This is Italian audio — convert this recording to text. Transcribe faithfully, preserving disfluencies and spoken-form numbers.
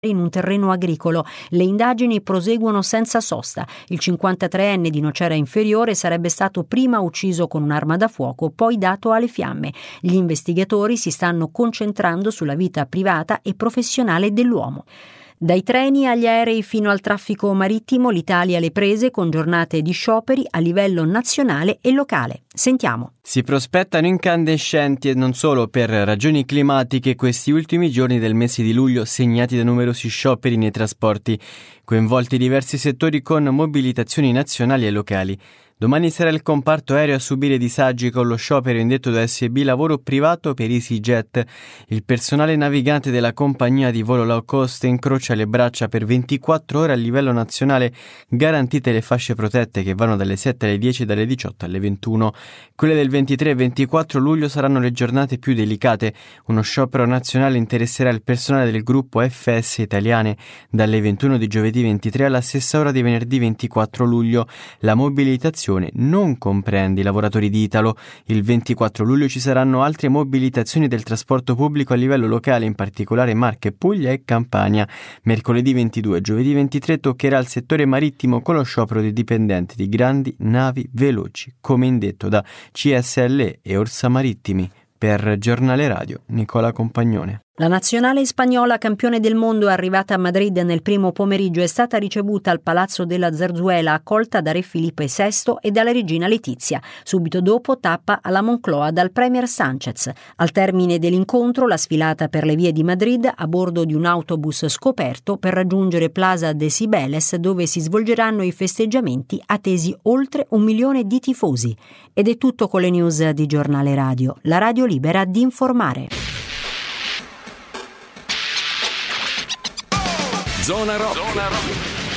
in un terreno agricolo. Le indagini proseguono senza sosta. Il cinquantatreenne di Nocera Inferiore sarebbe stato prima ucciso con un'arma da fuoco, poi dato alle fiamme. Gli investigatori si stanno concentrando sulla vita privata e professionale dell'uomo. Dai treni agli aerei fino al traffico marittimo, l'Italia alle prese con giornate di scioperi a livello nazionale e locale. Sentiamo. Si prospettano incandescenti e non solo per ragioni climatiche questi ultimi giorni del mese di luglio, segnati da numerosi scioperi nei trasporti, coinvolti diversi settori con mobilitazioni nazionali e locali. Domani sarà il comparto aereo a subire disagi con lo sciopero indetto da S B Lavoro Privato per EasyJet. Il personale navigante della compagnia di volo low cost incrocia le braccia per ventiquattro ore a livello nazionale, garantite le fasce protette che vanno dalle sette alle dieci e dalle diciotto alle ventuno. Quelle del ventitré e ventiquattro luglio saranno le giornate più delicate. Uno sciopero nazionale interesserà il personale del gruppo F S Italiane dalle ventuno di giovedì ventitré alla stessa ora di venerdì ventiquattro luglio. La mobilitazione non comprende i lavoratori di Italo. Il ventiquattro luglio ci saranno altre mobilitazioni del trasporto pubblico a livello locale, in particolare Marche, Puglia e Campania. Mercoledì ventidue e giovedì ventitré toccherà il settore marittimo con lo sciopero dei dipendenti di grandi navi veloci, come indetto da C S L E e Orsa Marittimi. Per Giornale Radio, Nicola Compagnone. La nazionale spagnola campione del mondo arrivata a Madrid nel primo pomeriggio è stata ricevuta al Palazzo della Zarzuela, accolta da Re Filippo sesto e dalla regina Letizia. Subito dopo tappa alla Moncloa dal premier Sánchez. Al termine dell'incontro la sfilata per le vie di Madrid a bordo di un autobus scoperto per raggiungere Plaza de Cibeles, dove si svolgeranno i festeggiamenti attesi oltre un milione di tifosi. Ed è tutto con le news di Giornale Radio, la radio libera di informare. Zona Rock. Zona Rock.